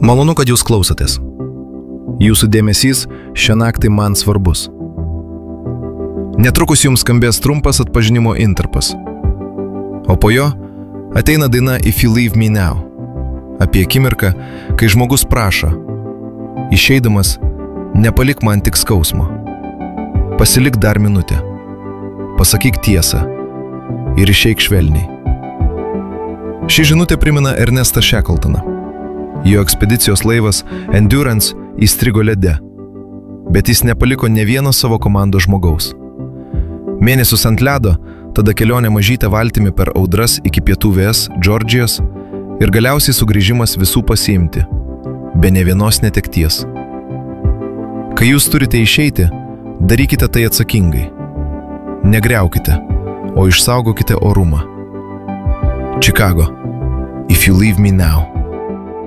Malonu, kad jūs klausotės. Jūsų dėmesys šią naktį man svarbus. Netrukus jums skambės trumpas atpažinimo intarpas. O po jo ateina daina If You Leave Me Now. Apie akimirką, kai žmogus prašo, išeidamas, nepalik man tik skausmo. Pasilik dar minutę. Pasakyk tiesą ir išeik švelniai. Ši žinutė primena Ernestą Shackletoną. Jo ekspedicijos laivas Endurance įstrigo lede, bet jis nepaliko ne vieno savo komandos žmogaus. Mėnesius ant ledo, tada kelionė mažytė valtimi per audras iki pietų vėjas, Džordžijos ir galiausiai sugrįžimas visų pasiimti, be ne vienos netekties. Kai jūs turite išeiti, darykite tai atsakingai. Negriaukite, o išsaugokite orumą. Chicago. If You Leave Me Now.